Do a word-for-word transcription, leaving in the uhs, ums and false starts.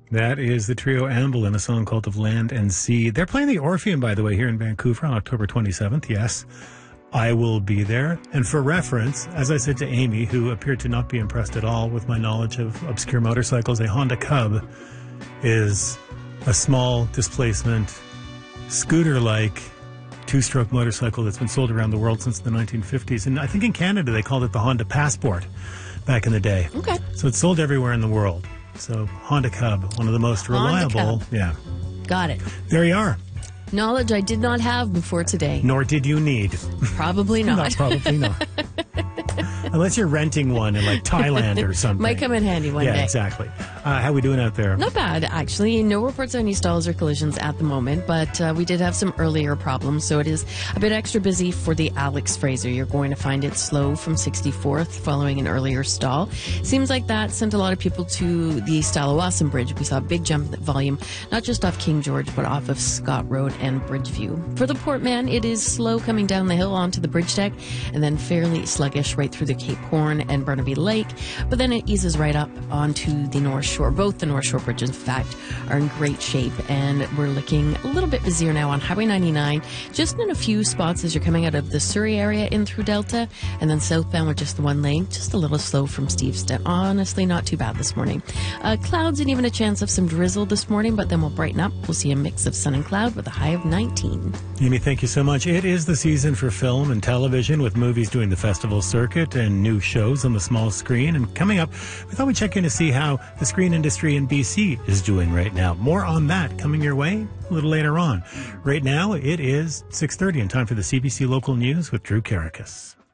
That is the trio Amble in a song called Of Land and Sea. They're playing the Orpheum, by the way, here in Vancouver on October twenty-seventh. Yes, I will be there. And for reference, as I said to Amy, who appeared to not be impressed at all with my knowledge of obscure motorcycles, a Honda Cub is a small displacement, scooter-like two-stroke motorcycle that's been sold around the world since the nineteen fifties. And I think in Canada they called it the Honda Passport back in the day. Okay. So it's sold everywhere in the world. So Honda Cub, one of the most Honda reliable. Cub. Yeah. Got it. There you are. Knowledge I did not have before today. Nor did you need. Probably not. No, probably not. Unless you're renting one in like Thailand or something. Might come in handy one yeah, day. exactly. Uh, how we doing out there? Not bad, actually. No reports of any stalls or collisions at the moment, but uh, we did have some earlier problems, so it is a bit extra busy for the Alex Fraser. You're going to find it slow from sixty-fourth following an earlier stall. Seems like that sent a lot of people to the Stalawasan Bridge. We saw a big jump in volume, not just off King George, but off of Scott Road and Bridgeview. For the Portman, it is slow coming down the hill onto the bridge deck, and then fairly sluggish right through the Cape Horn and Burnaby Lake, but then it eases right up onto the North Shore. Both the North Shore bridges, in fact, are in great shape, and we're looking a little bit busier now on Highway ninety-nine, just in a few spots as you're coming out of the Surrey area in through Delta, and then southbound with just the one lane, just a little slow from Steveston. Honestly, not too bad this morning. Uh, clouds and even a chance of some drizzle this morning, but then we'll brighten up. We'll see a mix of sun and cloud with a high of nineteen. Amy, thank you so much. It is the season for film and television, with movies doing the festival circuit and new shows on the small screen. And coming up, we thought we'd check in to see how the screen industry in B C is doing right now. More on that coming your way a little later on. Right now, it is six thirty and time for the C B C Local News with Drew Karakis.